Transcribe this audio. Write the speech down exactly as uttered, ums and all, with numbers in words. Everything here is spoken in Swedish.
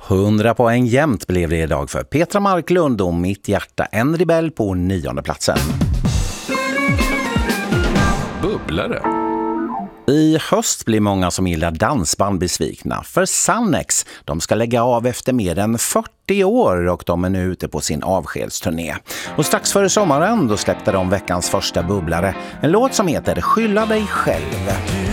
hundra poäng jämnt blev det idag för Petra Marklund och Mitt hjärta en rebell på nionde platsen. Bubblare. I höst blir många som gillar dansband besvikna, för Sannex, de ska lägga av efter mer än fyrtio år och de är nu ute på sin avskedsturné. Och strax före sommaren då släppte de veckans första bubblare, en låt som heter Skylla dig själv.